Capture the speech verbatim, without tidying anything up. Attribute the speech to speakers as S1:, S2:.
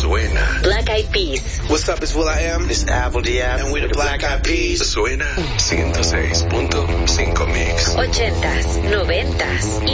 S1: Suena.
S2: Black Eyed Peas.
S3: What's up, it's will.i.am.
S4: It's Apple D F.
S3: And we're the Black Eyed Peas.
S1: Suena ciento seis punto cinco Mix.
S2: Ochentas, noventas